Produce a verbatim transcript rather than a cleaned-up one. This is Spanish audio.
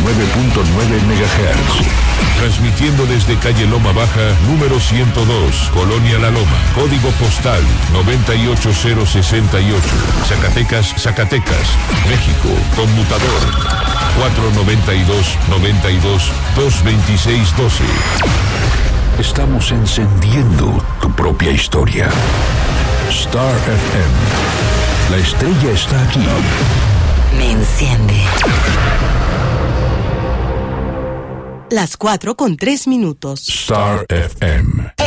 nueve punto nueve megahertz. Transmitiendo desde calle Loma Baja, número ciento dos, Colonia La Loma. Código postal noventa y ocho cero sesenta y ocho. Zacatecas, Zacatecas, México. Conmutador cuatro noventa y dos, noventa y dos, dos veintiséis doce. Estamos encendiendo tu propia historia. Star F M. La estrella está aquí. Me enciende. Las cuatro con tres minutos. Star F M.